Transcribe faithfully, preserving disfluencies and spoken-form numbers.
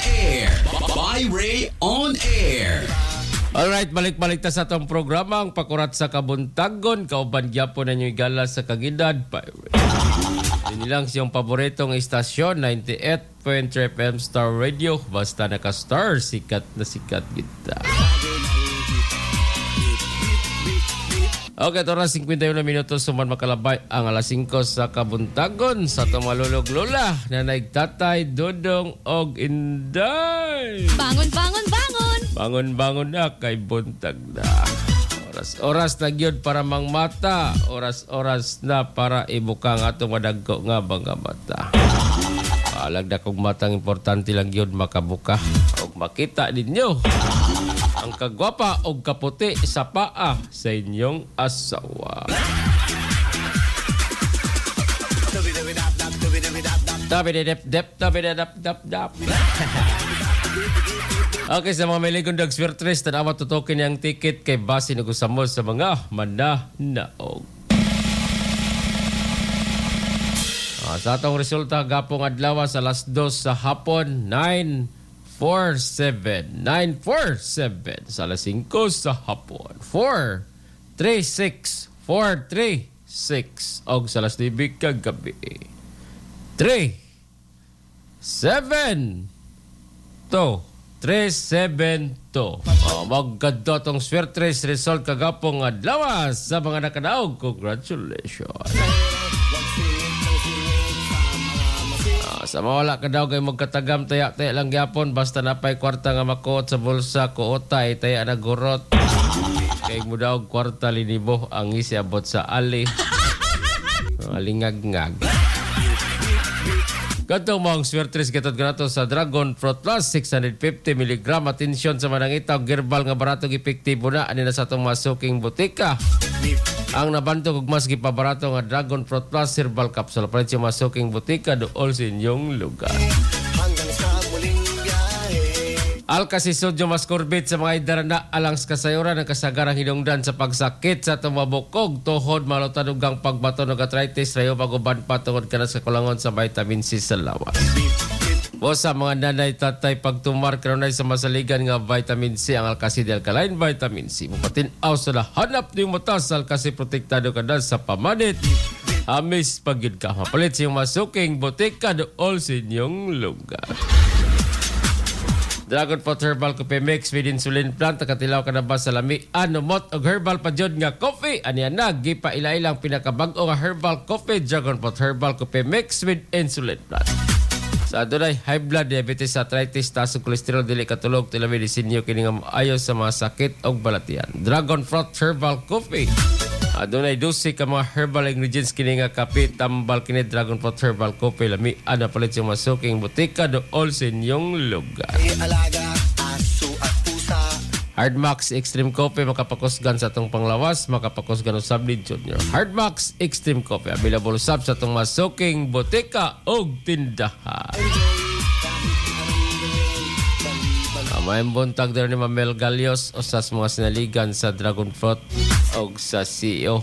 Air by Ray on Air. Alright, balik-balik ta sa atong programa ang Pakurat sa Kabuntagon. Kauban gyapon na nyo'y gala sa Kagidad. Hindi lang siyang paboritong istasyon, ninety-eight point three F M Star Radio. Basta naka-star, sikat na sikat kita. Okay, ito na fifty-one minutos suman makalabay ang alas singko sa Kabuntagon sa itong malulog lola na nagtatay, dudong og inday. Bangon, bangon, bangon! Bangon-bangon na kay buntag na. Oras-oras na gyud para mangmata. Oras-oras na para ibukang atong madagko nga banga mata. Alag na kong matang importante lang gyud makabuka og makita ninyo ang kagwapa og kaputi sa paa sa inyong asawa. Tabi-dep-dep, tabi-dep-dep-dep. Okay, sa mga maligon dag swertres, tanawa tutukin niyang ticket kay base nagusamo sa mga mananaog. Ah, sa atong resulta, gapong adlaw sa alas dos sa hapon, nine four seven. nine four seven sa alas singko sa hapon. four three six. four three six. Og sa alas nine kagabi. three seven two. three seven two. Oh, magkadto tong swertres result kagapong adlaw sa mga nakadaog. Congratulations. Ah, sa mawala ka daw kay magkatagam taya-taya lang gyapon basta napay kwarta nga makuot sa bulsa kuotay taya na gurot. Kay mo daw kwarta linibo ang isiabot sa ali. Alingag-ngag. Katong mga swertres katod kanato sa Dragon Fruit Plus six hundred fifty milligram. Atensyon sa manangitaw gerbal nga baratong epektibo na ani na sa atong masuking butika. Ang nabantog og mas gipabarato nga Dragon Fruit Plus Herbal Capsule presyo masuking butika dool sa inyong lugar. Alkasi sodium ascorbate sa mga idarana alang sa kasayuran ng kasagarang hinungdan sa pagsakit sa tumabukog, tuhod, malutanugang pagbato ng arthritis, rayo paguban patungod ka na sa kulangon sa vitamin C sa lawas. O sa mga nanay, tatay, pagtumar kanunay sa masaligan nga vitamin C, ang Alkasi de Alkaline Vitamin C. Mupatinaw sa lahanap ng mata sa Alkasi protektado ka na sa pamanit. Amis pagid ka. Mapalit siyang masuking butika dool sa inyong lugar. Dragon Fruit Herbal Coffee Mix with insulin plant. Nakatilaw ka na ba sa lami? Ano mot og herbal pa dyan nga coffee? Aniyan na, gipa-ilailang pinakabag-o nga herbal coffee. Dragon Fruit Herbal Coffee Mix with insulin plant. Sa adunay, high blood, diabetes, arthritis, taas og kolesterol, dili katulog, telemedisinyo, kini nga maayo sa mga sakit og balatian. Dragon Fruit Herbal Coffee. Adunay dusi ka mga herbal ingredients kini nga kape, tambal kini Dragon Fruit Herbal Coffee. Lami, ana palit yung masuking butika dool sa inyong lugar. Hardmax Extreme Coffee, makapakusgan sa itong panglawas, makapakusgan sa Sablid Junior. Hardmax Extreme Coffee, available sab sa itong masuking butika o tindahan. Mamayang buntag daw ni Mamel Galios o sa mga sinaligan sa Dragon Fruit o sa C E O